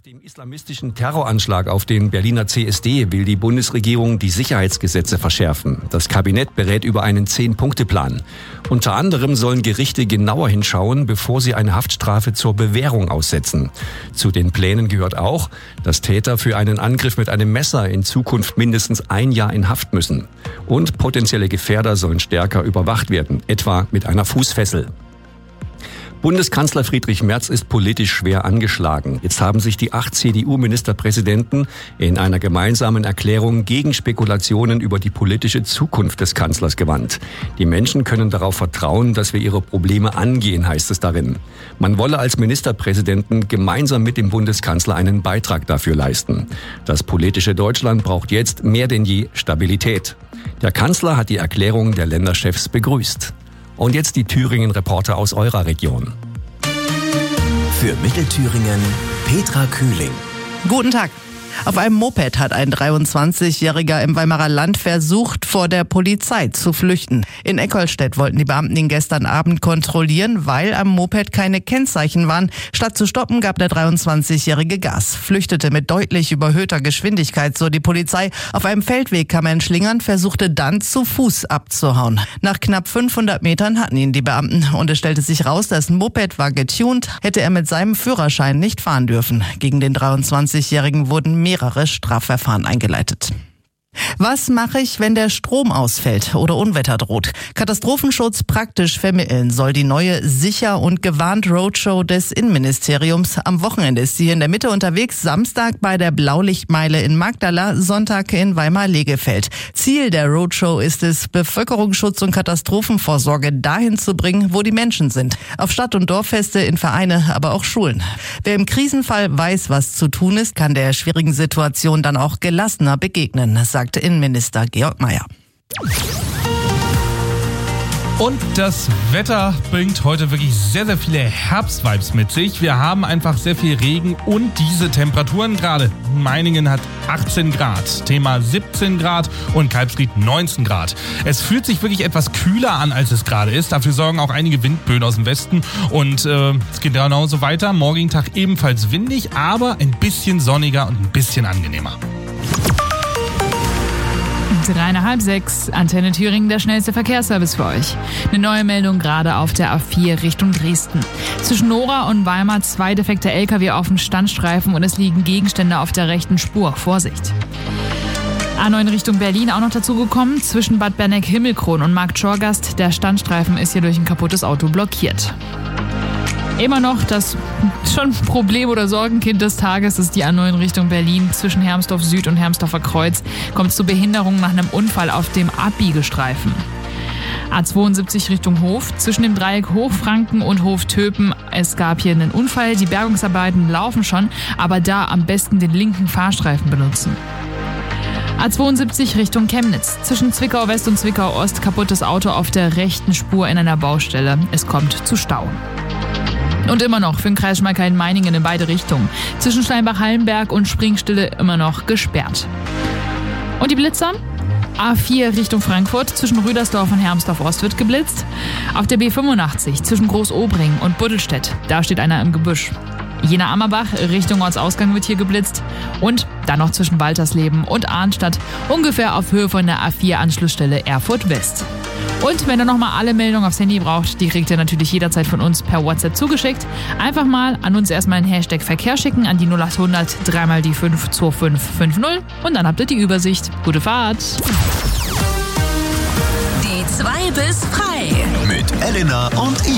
dem islamistischen Terroranschlag auf den Berliner CSD will die Bundesregierung die Sicherheitsgesetze verschärfen. Das Kabinett berät über einen 10-Punkte-Plan. Unter anderem sollen Gerichte genauer hinschauen, bevor sie eine Haftstrafe zur Bewährung aussetzen. Zu den Plänen gehört auch, dass Täter für einen Angriff mit einem Messer in Zukunft mindestens 1 Jahr in Haft müssen. Und potenzielle Gefährder sollen stärker überwacht werden, etwa mit einer Fußfessel. Bundeskanzler Friedrich Merz ist politisch schwer angeschlagen. Jetzt haben sich die 8 CDU-Ministerpräsidenten in einer gemeinsamen Erklärung gegen Spekulationen über die politische Zukunft des Kanzlers gewandt. Die Menschen können darauf vertrauen, dass wir ihre Probleme angehen, heißt es darin. Man wolle als Ministerpräsidenten gemeinsam mit dem Bundeskanzler einen Beitrag dafür leisten. Das politische Deutschland braucht jetzt mehr denn je Stabilität. Der Kanzler hat die Erklärung der Länderchefs begrüßt. Und jetzt die Thüringen-Reporter aus eurer Region. Für Mittelthüringen Petra Kühling. Guten Tag. Auf einem Moped hat ein 23-Jähriger im Weimarer Land versucht, vor der Polizei zu flüchten. In Eckolstedt wollten die Beamten ihn gestern Abend kontrollieren, weil am Moped keine Kennzeichen waren. Statt zu stoppen, gab der 23-Jährige Gas, flüchtete mit deutlich überhöhter Geschwindigkeit, so die Polizei. Auf einem Feldweg kam er in Schlingern, versuchte dann zu Fuß abzuhauen. Nach knapp 500 Metern hatten ihn die Beamten und es stellte sich raus, das Moped war getunt, hätte er mit seinem Führerschein nicht fahren dürfen. Gegen den 23-Jährigen wurden mehrere Strafverfahren eingeleitet. Was mache ich, wenn der Strom ausfällt oder Unwetter droht? Katastrophenschutz praktisch vermitteln soll die neue Sicher und gewarnt Roadshow des Innenministeriums. Am Wochenende ist sie in der Mitte unterwegs, Samstag bei der Blaulichtmeile in Magdala, Sonntag in Weimar-Legefeld. Ziel der Roadshow ist es, Bevölkerungsschutz und Katastrophenvorsorge dahin zu bringen, wo die Menschen sind. Auf Stadt- und Dorffeste, in Vereine, aber auch Schulen. Wer im Krisenfall weiß, was zu tun ist, kann der schwierigen Situation dann auch gelassener begegnen, sagte Innenminister Georg Mayer. Und das Wetter bringt heute wirklich sehr, sehr viele Herbstvibes mit sich. Wir haben einfach sehr viel Regen und diese Temperaturen gerade. Meiningen hat 18 Grad, Thema 17 Grad und Kalbsried 19 Grad. Es fühlt sich wirklich etwas kühler an, als es gerade ist. Dafür sorgen auch einige Windböen aus dem Westen. Und es geht genauso weiter. Morgigen Tag ebenfalls windig, aber ein bisschen sonniger und ein bisschen angenehmer. 5:03, Antenne Thüringen, der schnellste Verkehrsservice für euch. Eine neue Meldung gerade auf der A4 Richtung Dresden. Zwischen Nora und Weimar 2 defekte LKW auf dem Standstreifen und es liegen Gegenstände auf der rechten Spur. Vorsicht! A9 Richtung Berlin auch noch dazu gekommen. Zwischen Bad Berneck-Himmelkron und Markt Schorgast. Der Standstreifen ist hier durch ein kaputtes Auto blockiert. Immer noch das schon Problem oder Sorgenkind des Tages ist die A9 Richtung Berlin. Zwischen Hermsdorf Süd und Hermsdorfer Kreuz kommt es zu Behinderungen nach einem Unfall auf dem Abbiegestreifen. A72 Richtung Hof. Zwischen dem Dreieck Hochfranken und Hoftöpen. Es gab hier einen Unfall. Die Bergungsarbeiten laufen schon, aber da am besten den linken Fahrstreifen benutzen. A72 Richtung Chemnitz. Zwischen Zwickau West und Zwickau Ost kaputtes Auto auf der rechten Spur in einer Baustelle. Es kommt zu Stau. Und immer noch für den Kreis Schmalkalden-Meiningen in beide Richtungen. Zwischen Steinbach-Hallenberg und Springstille immer noch gesperrt. Und die Blitzer? A4 Richtung Frankfurt, zwischen Rüdersdorf und Hermsdorf-Ost wird geblitzt. Auf der B85 zwischen Groß-Obring und Buddelstedt, da steht einer im Gebüsch. Jena-Ammerbach Richtung Ortsausgang wird hier geblitzt. Und dann noch zwischen Waltersleben und Arnstadt, ungefähr auf Höhe von der A4-Anschlussstelle Erfurt-West. Und wenn ihr nochmal alle Meldungen aufs Handy braucht, die kriegt ihr natürlich jederzeit von uns per WhatsApp zugeschickt. Einfach mal an uns erstmal einen Hashtag Verkehr schicken an die 0800 3 die 5 2550 und dann habt ihr die Übersicht. Gute Fahrt! Die 2 bis frei mit Elena und Ivan.